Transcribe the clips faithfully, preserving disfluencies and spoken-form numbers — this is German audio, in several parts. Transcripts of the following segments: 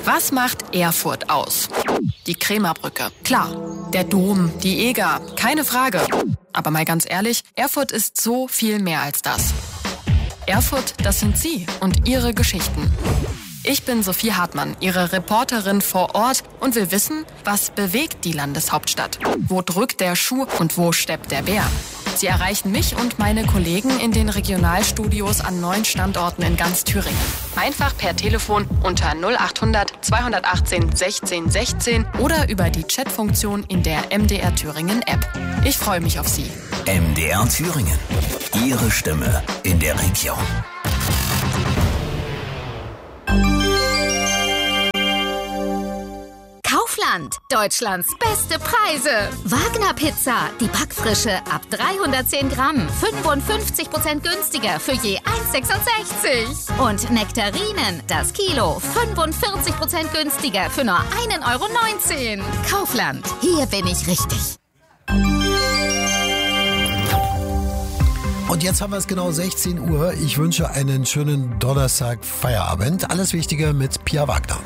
Was macht Erfurt aus? Die Krämerbrücke. Klar. Der Dom, die Eger. Keine Frage. Aber mal ganz ehrlich, Erfurt ist so viel mehr als das. Erfurt, das sind Sie und Ihre Geschichten. Ich bin Sophie Hartmann, Ihre Reporterin vor Ort und will wissen, was bewegt die Landeshauptstadt? Wo drückt der Schuh und wo steppt der Bär? Sie erreichen mich und meine Kollegen in den Regionalstudios an neun Standorten in ganz Thüringen. Einfach per Telefon unter null acht hundert zweihundertachtzehn sechzehn sechzehn oder über die Chatfunktion in der M D R Thüringen App. Ich freue mich auf Sie. M D R Thüringen. Ihre Stimme in der Region. Kaufland, Deutschlands beste Preise. Wagner Pizza, die Backfrische ab dreihundertzehn Gramm, fünfundfünfzig Prozent günstiger für je eins sechsundsechzig. Und Nektarinen, das Kilo, fünfundvierzig Prozent günstiger für nur ein Euro neunzehn. Kaufland, hier bin ich richtig. Und jetzt haben wir es genau sechzehn Uhr. Ich wünsche einen schönen Donnerstag Feierabend. Alles Wichtige mit Pia Wagner.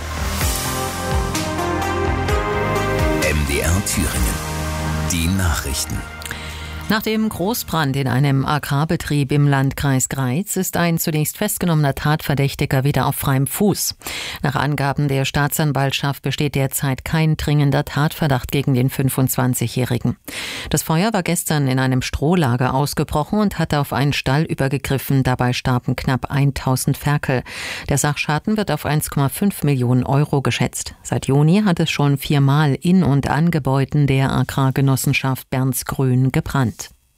M D R Thüringen. Die Nachrichten. Nach dem Großbrand in einem Agrarbetrieb im Landkreis Greiz ist ein zunächst festgenommener Tatverdächtiger wieder auf freiem Fuß. Nach Angaben der Staatsanwaltschaft besteht derzeit kein dringender Tatverdacht gegen den fünfundzwanzigjährigen. Das Feuer war gestern in einem Strohlager ausgebrochen und hatte auf einen Stall übergegriffen. Dabei starben knapp tausend Ferkel. Der Sachschaden wird auf eins Komma fünf Millionen Euro geschätzt. Seit Juni hat es schon viermal in und an Gebäuden der Agrargenossenschaft Bernsgrün gebrannt.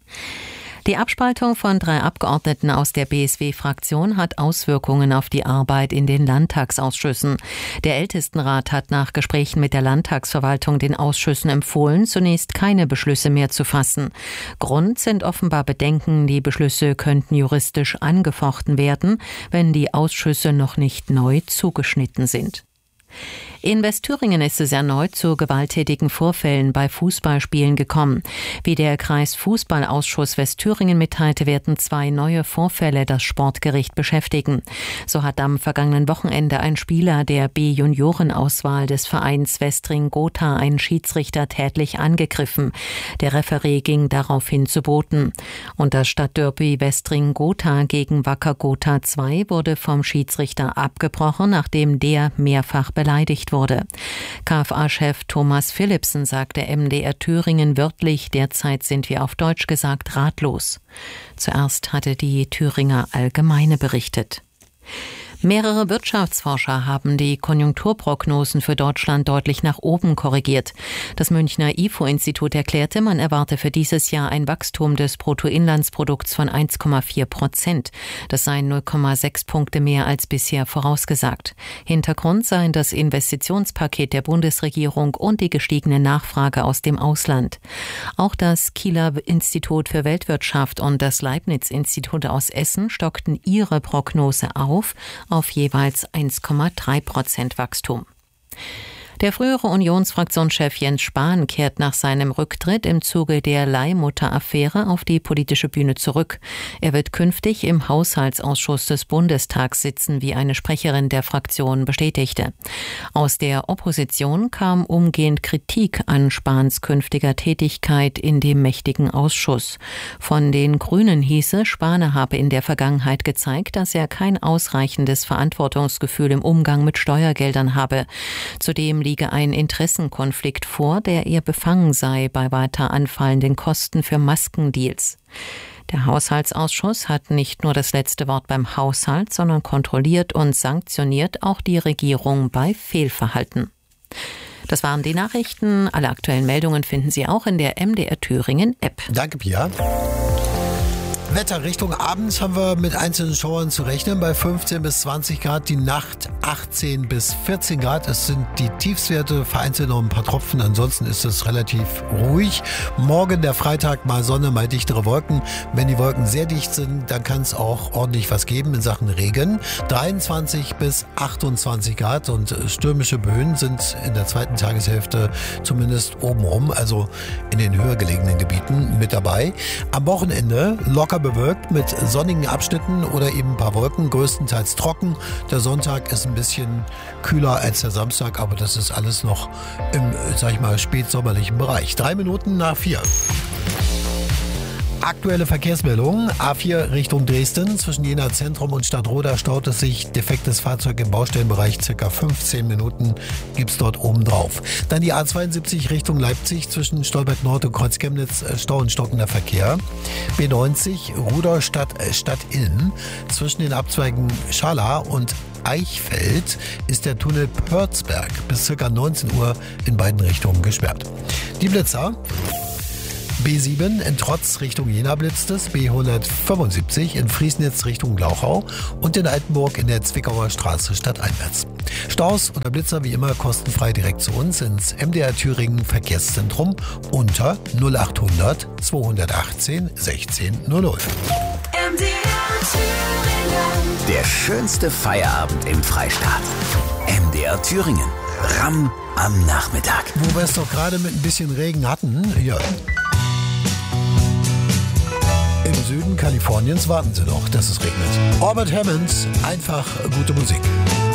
Die Abspaltung von drei Abgeordneten aus der B S W-Fraktion hat Auswirkungen auf die Arbeit in den Landtagsausschüssen. Der Ältestenrat hat nach Gesprächen mit der Landtagsverwaltung den Ausschüssen empfohlen, zunächst keine Beschlüsse mehr zu fassen. Grund sind offenbar Bedenken, die Beschlüsse könnten juristisch angefochten werden, wenn die Ausschüsse noch nicht neu zugeschnitten sind. In Westthüringen ist es erneut zu gewalttätigen Vorfällen bei Fußballspielen gekommen. Wie der Kreisfußballausschuss Westthüringen mitteilte, werden zwei neue Vorfälle das Sportgericht beschäftigen. So hat am vergangenen Wochenende ein Spieler der B-Juniorenauswahl des Vereins Westring-Gotha einen Schiedsrichter tätlich angegriffen. Der Referee ging daraufhin zu Boden. Und das Stadtderby Westring-Gotha gegen Wacker Gotha zwei wurde vom Schiedsrichter abgebrochen, nachdem der mehrfach beleidigt wurde. K F A-Chef Thomas Philipsen sagte M D R Thüringen wörtlich, derzeit sind wir auf Deutsch gesagt ratlos. Zuerst hatte die Thüringer Allgemeine berichtet. Mehrere Wirtschaftsforscher haben die Konjunkturprognosen für Deutschland deutlich nach oben korrigiert. Das Münchner I F O-Institut erklärte, man erwarte für dieses Jahr ein Wachstum des Bruttoinlandsprodukts von eins Komma vier Prozent. Das seien null Komma sechs Punkte mehr als bisher vorausgesagt. Hintergrund seien das Investitionspaket der Bundesregierung und die gestiegene Nachfrage aus dem Ausland. Auch das Kieler Institut für Weltwirtschaft und das Leibniz-Institut aus Essen stockten ihre Prognose auf, auf jeweils eins Komma drei Prozent Wachstum. Der frühere Unionsfraktionschef Jens Spahn kehrt nach seinem Rücktritt im Zuge der Leihmutter-Affäre auf die politische Bühne zurück. Er wird künftig im Haushaltsausschuss des Bundestags sitzen, wie eine Sprecherin der Fraktion bestätigte. Aus der Opposition kam umgehend Kritik an Spahns künftiger Tätigkeit in dem mächtigen Ausschuss. Von den Grünen hieße, Spahn habe in der Vergangenheit gezeigt, dass er kein ausreichendes Verantwortungsgefühl im Umgang mit Steuergeldern habe. Zudem liege ein Interessenkonflikt vor, der eher befangen sei bei weiter anfallenden Kosten für Maskendeals. Der Haushaltsausschuss hat nicht nur das letzte Wort beim Haushalt, sondern kontrolliert und sanktioniert auch die Regierung bei Fehlverhalten. Das waren die Nachrichten. Alle aktuellen Meldungen finden Sie auch in der M D R Thüringen App. Danke, Pia. Wetter Richtung Abends haben wir mit einzelnen Schauern zu rechnen. Bei fünfzehn bis zwanzig Grad, die Nacht achtzehn bis vierzehn Grad. Es sind die Tiefstwerte, vereinzelt noch ein paar Tropfen. Ansonsten ist es relativ ruhig. Morgen der Freitag, mal Sonne, mal dichtere Wolken. Wenn die Wolken sehr dicht sind, dann kann es auch ordentlich was geben in Sachen Regen. dreiundzwanzig bis achtundzwanzig Grad und stürmische Böen sind in der zweiten Tageshälfte zumindest obenrum, also in den höher gelegenen Gebieten mit dabei. Am Wochenende locker bewölkt mit sonnigen Abschnitten oder eben ein paar Wolken, größtenteils trocken. Der Sonntag ist ein bisschen kühler als der Samstag, aber das ist alles noch im, sag ich mal, spätsommerlichen Bereich. Drei Minuten nach vier. Aktuelle Verkehrsmeldungen. A vier Richtung Dresden. Zwischen Jena Zentrum und Stadtroda staut es sich. Defektes Fahrzeug im Baustellenbereich. Circa fünfzehn Minuten gibt's dort oben drauf. Dann die A zweiundsiebzig Richtung Leipzig. Zwischen Stolberg Nord und Kreuz Chemnitz Stau und stockender Verkehr. B neunzig Rudolstadt Stadtillen. Zwischen den Abzweigen Schala und Eichfeld ist der Tunnel Pörzberg bis circa neunzehn Uhr in beiden Richtungen gesperrt. Die Blitzer. B sieben in Trotz Richtung Jena blitzt es, B hundertfünfundsiebzig in Friesnitz Richtung Glauchau und in Altenburg in der Zwickauer Straße stadteinwärts. Staus oder Blitzer wie immer kostenfrei direkt zu uns ins M D R Thüringen Verkehrszentrum unter null achthundert zweihundertachtzehn sechzehn null null. M D R Thüringen. Der schönste Feierabend im Freistaat. M D R Thüringen. Ramm am Nachmittag. Wo wir es doch gerade mit ein bisschen Regen hatten, ja. Im Süden Kaliforniens warten sie noch, dass es regnet. Orbit Hammond, einfach gute Musik.